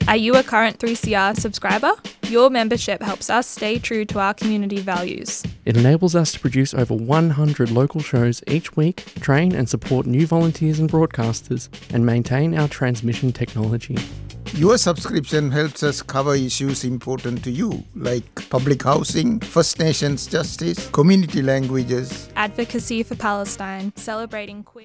Are you a current 3CR subscriber? Your membership helps us stay true to our community values. It enables us to produce over 100 local shows each week, train and support new volunteers and broadcasters, and maintain our transmission technology. Your subscription helps us cover issues important to you, like public housing, First Nations justice, community languages, Advocacy for Palestine, celebrating queer...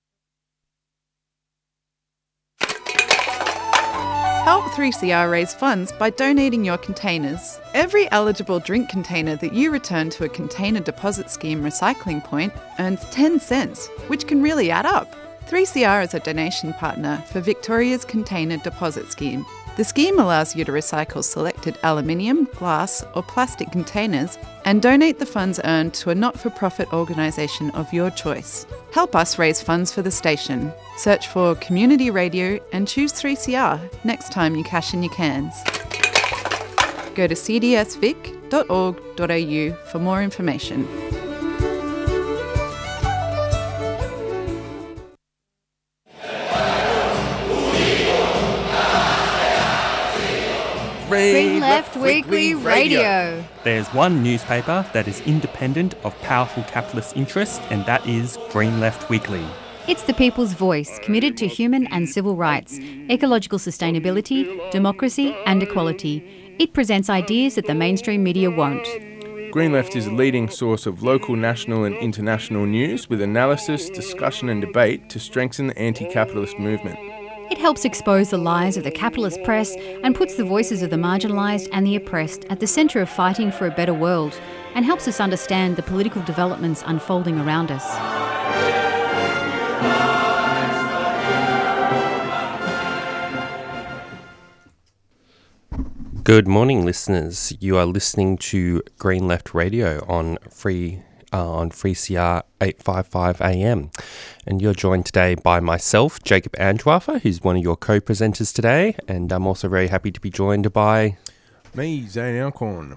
Help 3CR raise funds by donating your containers. Every eligible drink container that you return to a container deposit scheme recycling point earns 10 cents, which can really add up. 3CR is a donation partner for Victoria's Container Deposit Scheme. The scheme allows you to recycle selected aluminium, glass or plastic containers and donate the funds earned to a not-for-profit organisation of your choice. Help us raise funds for the station. Search for Community Radio and choose 3CR next time you cash in your cans. Go to cdsvic.org.au for more information. Green Left Weekly Radio. There's one newspaper that is independent of powerful capitalist interests, and that is Green Left Weekly. It's the people's voice, committed to human and civil rights, ecological sustainability, democracy and equality. It presents ideas that the mainstream media won't. Green Left is a leading source of local, national and international news with analysis, discussion and debate to strengthen the anti-capitalist movement. It helps expose the lies of the capitalist press and puts the voices of the marginalised and the oppressed at the centre of fighting for a better world, and helps us understand the political developments unfolding around us. Good morning, listeners. You are listening to Green Left Radio on 3CR 855 AM. And you're joined today by myself, Jacob Andwaffer, who's one of your co-presenters today. And I'm also very happy to be joined by... Me, Zane Alcorn.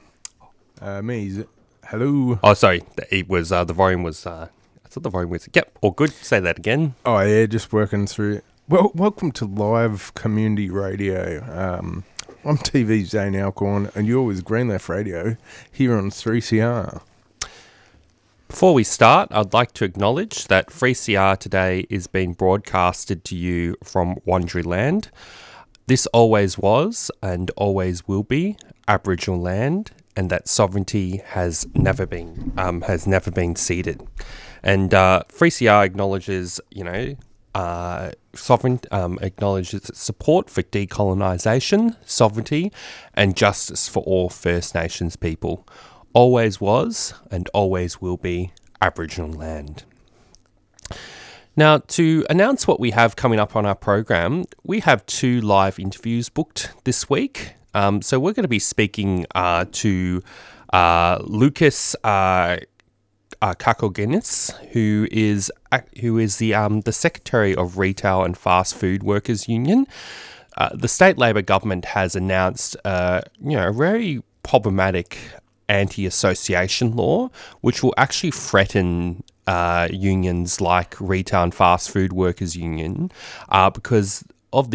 Hello. Oh, sorry. It was, the volume was... I thought the volume was... Yep, all good. Say that again. Oh, yeah, just working through... Well, welcome to live community radio. I'm TV Zane Alcorn, and you're with Green Left Radio here on 3CR. Before we start, I'd like to acknowledge that 3CR today is being broadcasted to you from Wurundjeri Land. This always was and always will be Aboriginal land, and that sovereignty has never been ceded. And 3CR acknowledges, acknowledges its support for decolonisation, sovereignty, and justice for all First Nations people. Always was and always will be Aboriginal land. Now, to announce what we have coming up on our program, we have 2 live interviews booked this week. So we're going to be speaking to Lucas Kakogenis, who is the Secretary of Retail and Fast Food Workers Union. The state Labor government has announced, a very problematic anti-association law, which will actually threaten unions like Retail and Fast Food Workers Union because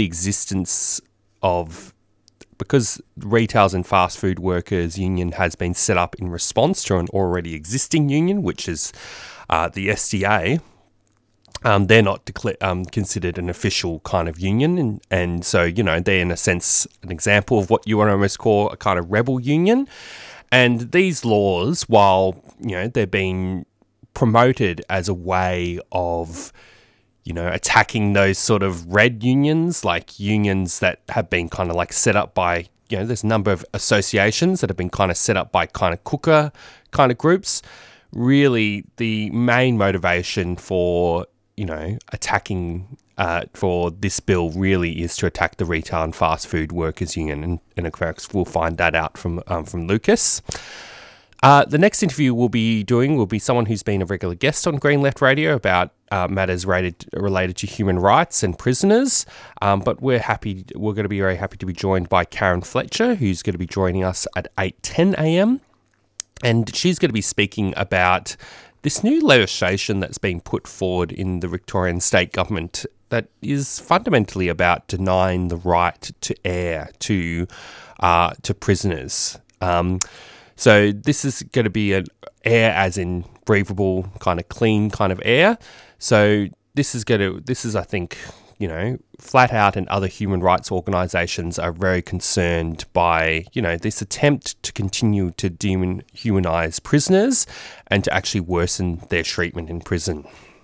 Retail and Fast Food Workers Union has been set up in response to an already existing union, which is the SDA. They're not considered an official kind of union, and so, they're in a sense an example of what you want to almost call a kind of rebel union. And these laws, while, they're being promoted as a way of, attacking those sort of red unions, like unions that have been kind of like set up by, there's a number of associations that have been kind of set up by kind of cooker kind of groups. Really, the main motivation for, attacking for this bill really is to attack the Retail and Fast Food Workers Union, and of course we'll find that out from Lucas. The next interview we'll be doing will be someone who's been a regular guest on Green Left Radio about matters related to human rights and prisoners. But we're going to be very happy to be joined by Karen Fletcher, who's going to be joining us at 8:10 a.m. And she's going to be speaking about this new legislation that's being put forward in the Victorian state government is fundamentally about denying the right to air to prisoners. So this is going to be an air as in breathable, kind of clean kind of air. So this is, I think, Flat Out and other human rights organisations are very concerned by, this attempt to continue to dehumanise prisoners and to actually worsen their treatment in prison.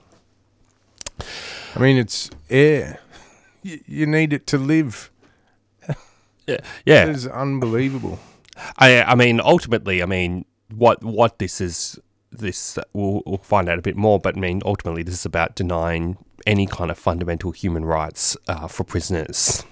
I mean, it's air. You need it to live. Yeah. It is unbelievable. I mean, ultimately, what this is, we'll find out a bit more, but ultimately this is about denying any kind of fundamental human rights for prisoners.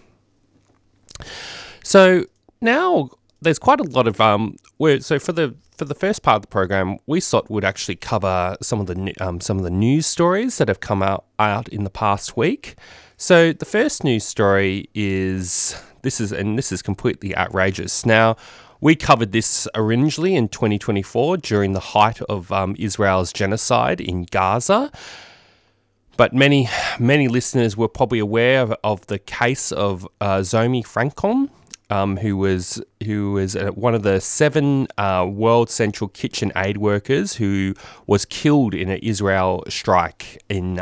So now there's quite a lot of so for the first part of the program, we thought would actually cover some of the news stories that have come out in the past week. So the first news story is this is completely outrageous. Now, we covered this originally in 2024 during the height of Israel's genocide in Gaza. But many listeners were probably aware of the case of Zomi Francom, who was one of the 7 World Central Kitchen aid workers who was killed in an Israeli strike in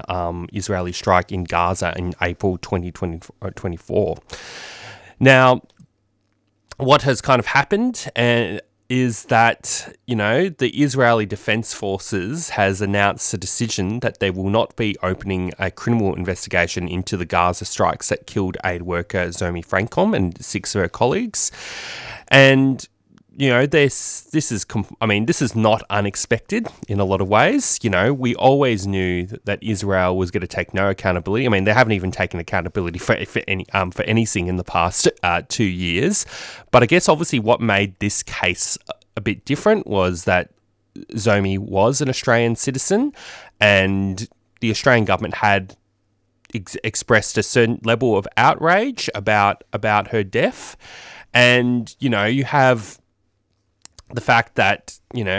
Gaza in April 2024. Now, what has kind of happened is that, the Israeli Defense Forces has announced a decision that they will not be opening a criminal investigation into the Gaza strikes that killed aid worker Zomi Francom and 6 of her colleagues. And, this is not unexpected in a lot of ways. We always knew that Israel was going to take no accountability. They haven't even taken accountability for anything in the past 2 years. But I guess obviously what made this case a bit different was that Zomi was an Australian citizen, and the Australian government had expressed a certain level of outrage about her death. And, you have the fact that,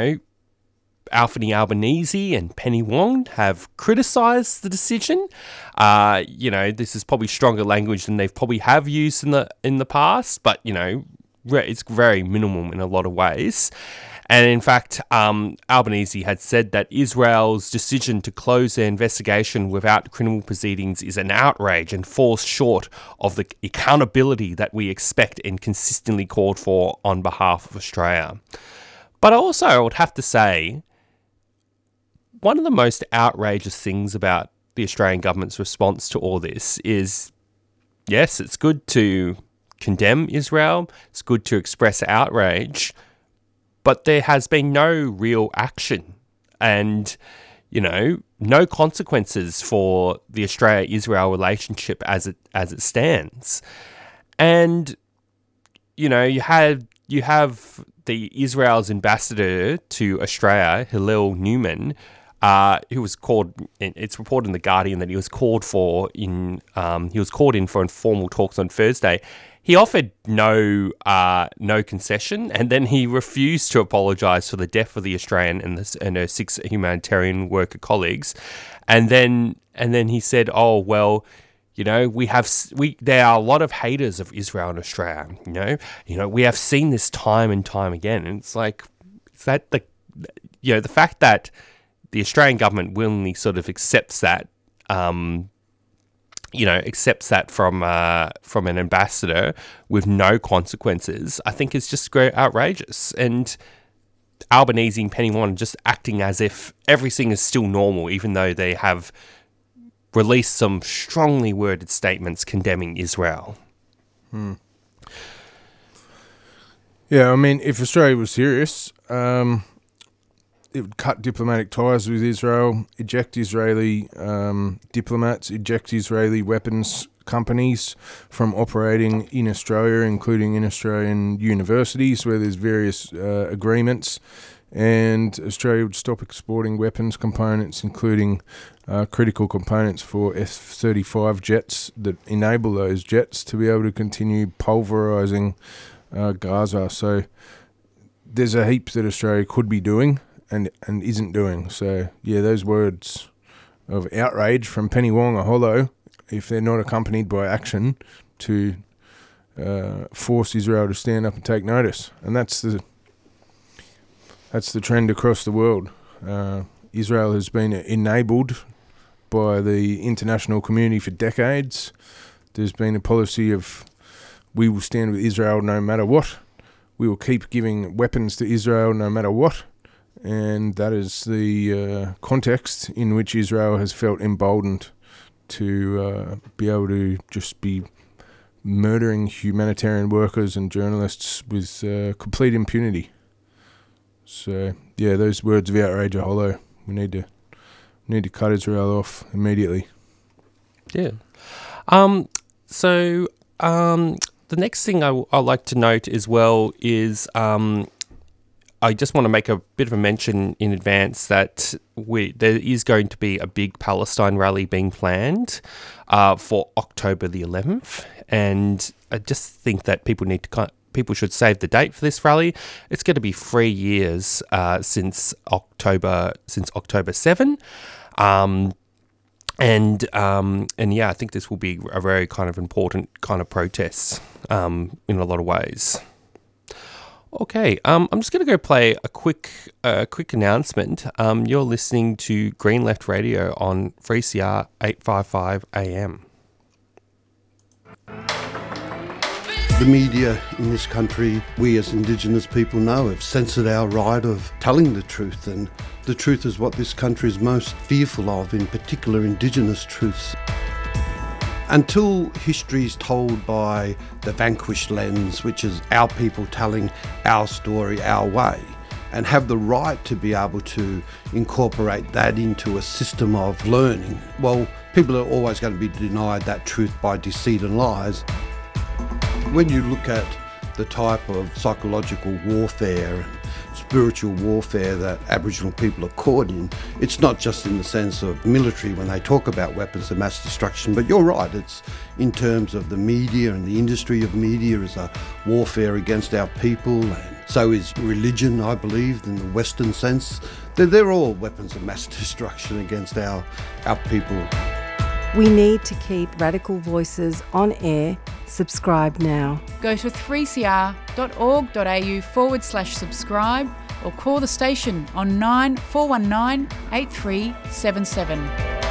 Anthony Albanese and Penny Wong have criticised the decision. This is probably stronger language than they've probably have used in the past, but, it's very minimal in a lot of ways. And in fact, Albanese had said that Israel's decision to close their investigation without criminal proceedings is an outrage and falls short of the accountability that we expect and consistently called for on behalf of Australia. But also, I would have to say, one of the most outrageous things about the Australian government's response to all this is, yes, it's good to condemn Israel, it's good to express outrage, but there has been no real action and, no consequences for the Australia-Israel relationship as it stands. And, you have the Israel's ambassador to Australia, Hillel Newman, who was called. It's reported in The Guardian that he was called in for informal talks on Thursday. He offered no concession, and then he refused to apologise for the death of the Australian and her 6 humanitarian worker colleagues, and then he said, "Oh well, there are a lot of haters of Israel in Australia. We have seen this time and time again." And it's like, is that the fact that the Australian government willingly sort of accepts that. Accepts that from an ambassador with no consequences, I think is just very outrageous. And Albanese and Penny Wong just acting as if everything is still normal, even though they have released some strongly worded statements condemning Israel. Yeah, if Australia was serious, it would cut diplomatic ties with Israel, eject Israeli diplomats, eject Israeli weapons companies from operating in Australia, including in Australian universities where there's various agreements, and Australia would stop exporting weapons components, including critical components for F-35 jets that enable those jets to be able to continue pulverising Gaza. So there's a heap that Australia could be doing and isn't doing. So, yeah, those words of outrage from Penny Wong are hollow if they're not accompanied by action to force Israel to stand up and take notice. And that's the trend across the world. Israel has been enabled by the international community for decades. There's been a policy of we will stand with Israel no matter what. We will keep giving weapons to Israel no matter what. And that is the context in which Israel has felt emboldened to be able to just be murdering humanitarian workers and journalists with complete impunity. So, yeah, those words of outrage are hollow. We need to cut Israel off immediately. Yeah. The next thing I'd like to note as well is I just want to make a bit of a mention in advance that there is going to be a big Palestine rally being planned for October the 11th, and I just think that people should save the date for this rally. It's going to be 3 years since October 7. And yeah, I think this will be a very kind of important kind of protest in a lot of ways. Okay, I'm just going to go play a quick announcement. You're listening to Green Left Radio on 3CR 855 AM. The media in this country, we as Indigenous people know, have censored our right of telling the truth, and the truth is what this country is most fearful of, in particular Indigenous truths. Until history is told by the vanquished lens, which is our people telling our story our way, and have the right to be able to incorporate that into a system of learning, well, people are always going to be denied that truth by deceit and lies. When you look at the type of psychological warfare and spiritual warfare that Aboriginal people are caught in, it's not just in the sense of military when they talk about weapons of mass destruction, but you're right, it's in terms of the media, and the industry of media is a warfare against our people, and so is religion, I believe, in the Western sense. They're all weapons of mass destruction against our people. We need to keep radical voices on air. Subscribe now. Go to 3cr.org.au/subscribe or call the station on 9419 8377.